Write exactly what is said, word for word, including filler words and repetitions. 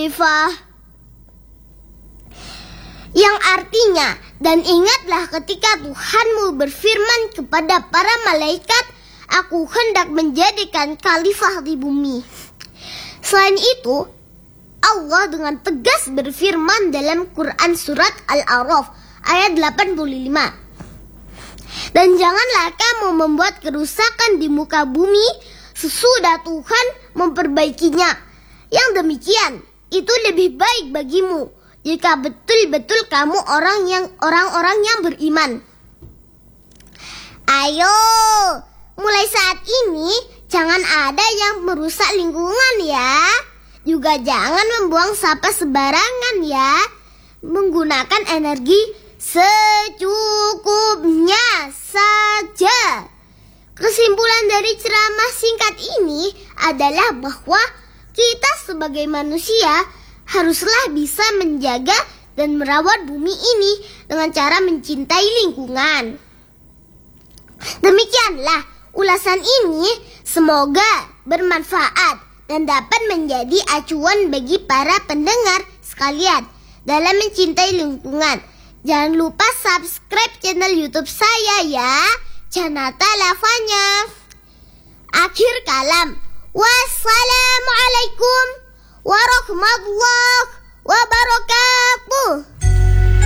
yang artinya, dan ingatlah ketika Tuhanmu berfirman kepada para malaikat, aku hendak menjadikan khalifah di bumi. Selain itu, Allah dengan tegas berfirman dalam Quran surat Al-A'raf ayat delapan puluh lima. Dan janganlah kamu membuat kerusakan di muka bumi sesudah Tuhan memperbaikinya. Yang demikian itu lebih baik bagimu jika betul-betul kamu orang yang orang-orang yang beriman. Ayo, mulai saat ini jangan ada yang merusak lingkungan ya. Juga jangan membuang sampah sembarangan ya. Menggunakan energi secukupnya saja. Kesimpulan dari ceramah singkat ini adalah bahwa kita sebagai manusia haruslah bisa menjaga dan merawat bumi ini dengan cara mencintai lingkungan. Demikianlah ulasan ini, semoga bermanfaat dan dapat menjadi acuan bagi para pendengar sekalian dalam mencintai lingkungan. Jangan lupa subscribe channel YouTube saya ya, Janata Lavanya. Akhir kalam. Wassalamualaikum warahmatullahi wabarakatuh.